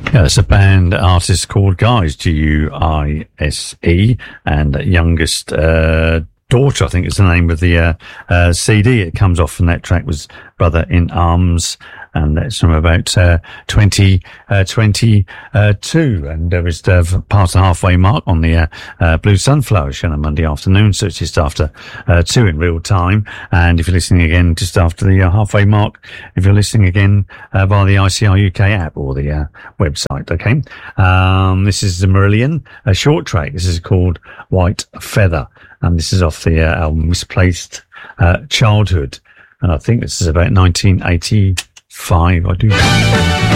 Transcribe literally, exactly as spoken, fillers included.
Yeah, it's a band artist called Guise, G U I S E, and youngest uh, daughter, I think is the name of the uh, uh, C D. It comes off from that track was Brother in Arms, and that's from about uh, twenty twenty-two, and there is uh, past the halfway mark on the uh, uh, Blue Sunflower show on Monday afternoon, so it's just after uh, two in real time. And if you're listening again just after the uh, halfway mark, if you're listening again uh, via the I C R U K app or the uh, website, okay. Um, this is the Marillion, a short track. This is called White Feather, and this is off the uh, album Misplaced uh, Childhood, and I think this is about nineteen eighty-five. I do.